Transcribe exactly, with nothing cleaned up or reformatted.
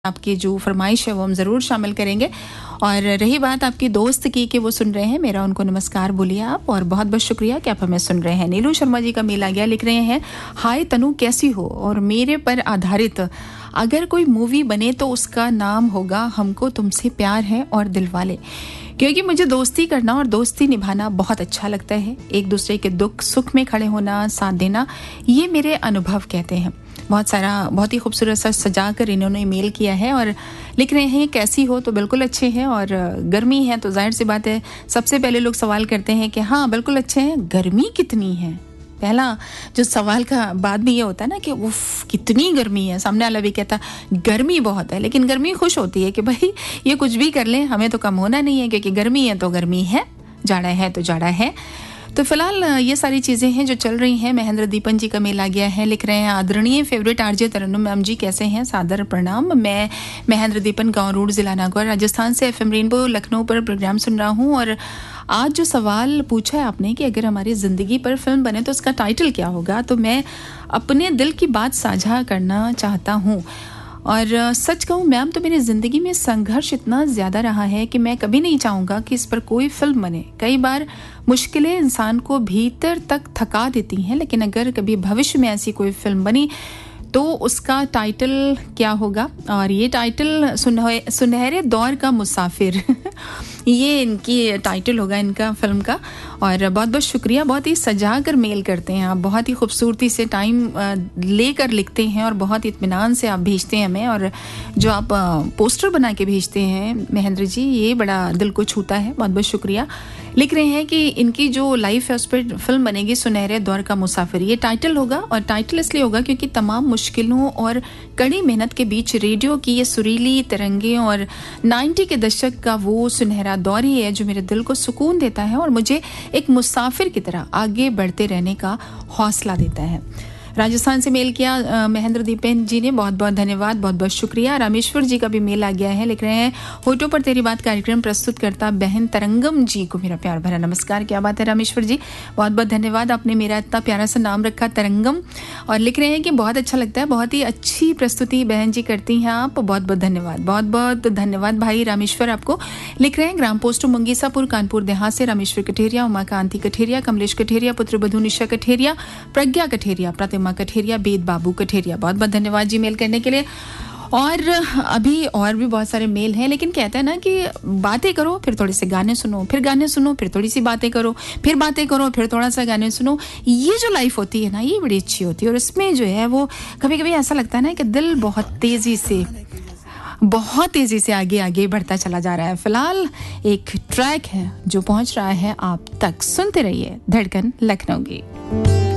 आपकी जो फरमाइश है वो हम ज़रूर शामिल करेंगे। और रही बात आपकी दोस्त की कि वो सुन रहे हैं, मेरा उनको नमस्कार बोलिए आप, और बहुत बहुत शुक्रिया कि आप हमें सुन रहे हैं। नीलू शर्मा जी का मेल आ गया, लिख रहे हैं, हाय तनु कैसी हो, और मेरे पर आधारित अगर कोई मूवी बने तो उसका नाम होगा हमको तुमसे प्यार है और दिलवाले, क्योंकि मुझे दोस्ती करना और दोस्ती निभाना बहुत अच्छा लगता है। एक दूसरे के दुख सुख में खड़े होना, साथ देना, ये मेरे अनुभव कहते हैं। बहुत सारा बहुत ही खूबसूरत सा सजा कर इन्होंने मेल किया है और लिख रहे हैं कैसी हो, तो बिल्कुल अच्छे हैं। और गर्मी है तो जाहिर सी बात है सबसे पहले लोग सवाल करते हैं कि हाँ बिल्कुल अच्छे हैं, गर्मी कितनी है। पहला जो सवाल का बाद में ये होता है ना कि उफ कितनी गर्मी है, सामने वाला भी कहता गर्मी बहुत है, लेकिन गर्मी खुश होती है कि भाई ये कुछ भी कर लें हमें तो कम होना नहीं है, क्योंकि गर्मी है तो गर्मी है, जाड़ा है तो जाड़ा है। तो फिलहाल ये सारी चीज़ें हैं जो चल रही हैं। महेंद्र दीपन जी का मेल आ गया है, लिख रहे हैं, आदरणीय फेवरेट आरजे तरन्नुम मैम जी कैसे हैं, सादर प्रणाम। मैं महेंद्र दीपन, गांव रोड, जिला नागौर, राजस्थान से एफएम रेनबो लखनऊ पर प्रोग्राम सुन रहा हूं। और आज जो सवाल पूछा है आपने कि अगर हमारी ज़िंदगी पर फिल्म बने तो उसका टाइटल क्या होगा, तो मैं अपने दिल की बात साझा करना चाहता हूँ। और सच कहूँ मैम तो मेरी ज़िंदगी में संघर्ष इतना ज़्यादा रहा है कि मैं कभी नहीं चाहूँगा कि इस पर कोई फिल्म बने। कई बार मुश्किलें इंसान को भीतर तक थका देती हैं, लेकिन अगर कभी भविष्य में ऐसी कोई फिल्म बनी तो उसका टाइटल क्या होगा, और ये टाइटल सुनह सुनहरे दौर का मुसाफिर ये इनकी टाइटल होगा इनका फिल्म का। और बहुत बहुत शुक्रिया, बहुत ही सजा कर मेल करते हैं आप, बहुत ही खूबसूरती से टाइम लेकर लिखते हैं और बहुत इत्मीनान से आप भेजते हैं हमें। और जो आप पोस्टर बना के भेजते हैं महेंद्र जी, ये बड़ा दिल को छूता है, बहुत बहुत शुक्रिया। लिख रहे हैं कि इनकी जो लाइफ है उस पर फिल्म बनेगी, सुनहरे दौर का मुसाफिर ये टाइटल होगा। और टाइटल इसलिए होगा क्योंकि तमाम मुश्किलों और कड़ी मेहनत के बीच रेडियो की ये सुरीली तरंगे और नाइन्टी के दशक का वो सुनहरा दौर ही है जो मेरे दिल को सुकून देता है और मुझे एक मुसाफिर की तरह आगे बढ़ते रहने का हौसला देता है। राजस्थान से मेल किया महेंद्र दीपेन जी ने, बहुत बहुत धन्यवाद, बहुत बहुत शुक्रिया। रामेश्वर जी का भी मेल आ गया है, लिख रहे हैं, होठों पर तेरी बात कार्यक्रम प्रस्तुत करता बहन तरंगम जी को मेरा प्यार भरा नमस्कार। क्या बात है रामेश्वर जी, बहुत बहुत धन्यवाद, आपने मेरा इतना प्यारा सा नाम रखा तरंगम। और लिख रहे हैं कि बहुत अच्छा लगता है, बहुत ही अच्छी प्रस्तुति बहन जी करती हैं आप, बहुत बहुत धन्यवाद, बहुत बहुत धन्यवाद भाई रामेश्वर आपको। लिख रहे हैं, ग्राम पोस्ट मुंगीसापुर कानपुर देहात से रामेश्वर कठेरिया, उमाकांति कठेरिया, कमलेश कठेरिया, पुत्र बधू निशा कठेरिया, प्रज्ञा कठेरिया, प्रतिमा कठेरिया, बेद बाबू कठेरिया, बहुत बहुत धन्यवाद जी मेल करने के लिए। और अभी और भी बहुत सारे मेल हैं, लेकिन कहते हैं ना कि बातें करो फिर थोड़े से गाने सुनो, फिर गाने सुनो फिर थोड़ी सी बातें करो, फिर बातें करो फिर थोड़ा सा गाने सुनो। ये जो लाइफ होती है ना ये बड़ी अच्छी होती है। और इसमें जो है वो कभी कभी ऐसा लगता है ना कि दिल बहुत तेजी से बहुत तेजी से आगे आगे बढ़ता चला जा रहा है। फिलहाल एक ट्रैक है जो पहुंच रहा है आप तक, सुनते रहिए धड़कन लखनऊ की।